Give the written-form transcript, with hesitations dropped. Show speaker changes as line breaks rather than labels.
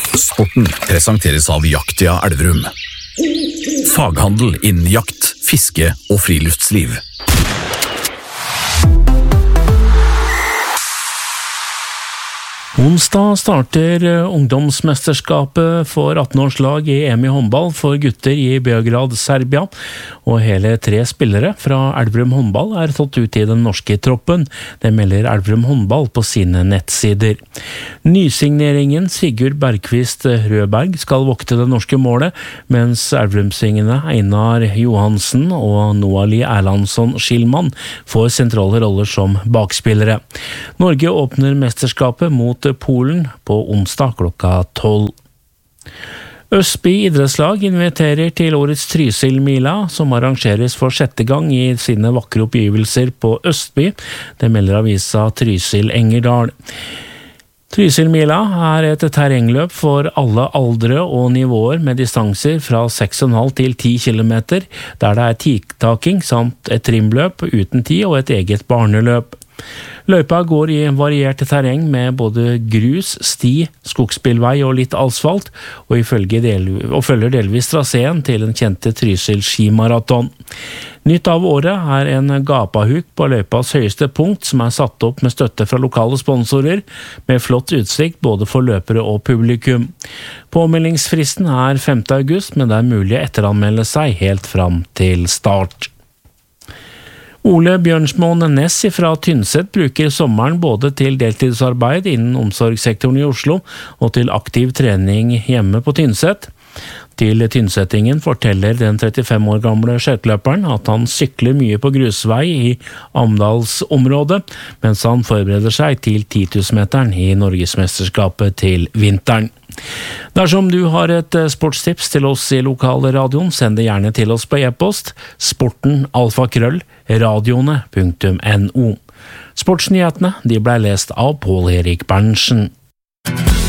Sporten presenteres av Jaktia Elverum. Faghandel innen jakt, fiske og friluftsliv.
Onsdag starter ungdomsmesterskapet for 18-årslag i EM i håndball for gutter i Beograd, Serbia, og hele 3 spillere fra Elverum håndball er tatt ut i den norske troppen. Det melder Elverum håndball på sine nettsider. Nysigneringen Sigurd Bergqvist Rødberg skal vokte det norske målet, mens Elverumsingene Einar Johansen og Noali Erlandsson Skillmann får sentrale roller som bakspillere. Norge åpner mesterskapet mot Polen på onsdag klokka 12. Østby idrettslag inviterer til årets Trysil-mila, som arrangeres for 6. gang i sine vakre oppgivelser på Østby. Det melder avisa Trysil Engerdal. Trysil-mila er et terrengløp for alle aldre og nivåer med distanser fra 6,5 til 10 kilometer, der det er tiktaking samt et trimløp uten tid og et eget barneløp. Løypa går i variert terreng med både grus, sti, skogsbilvei og litt asfalt, og følger delvis traseen til den kjente Trysil skimaraton. Nytt av året er en gapahuk på løypas høyeste punkt som er satt opp med støtte fra lokale sponsorer, med flott utsikt både for løpere og publikum. Påmeldingsfristen er 5. august, men det er mulig å etteranmelde seg helt fram til start. Ole Bjørnsmoen Næss fra Tynset bruker sommeren både til deltidsarbeid innen omsorgssektoren i Oslo og til aktiv trening hjemme på Tynset. Til Tynsettingen forteller den 35 år gamle skøyteløperen at han sykler mye på grusvei i Amdalsområdet, mens han forbereder seg til 10 000-meteren i Norgesmesterskapet til vinteren. Dersom du har et sportstips til oss i lokalradioen, send det gjerne til oss på e-post sporten@radioene.no. Sportsnyhetene de ble lest av Pål Erik Berntsen.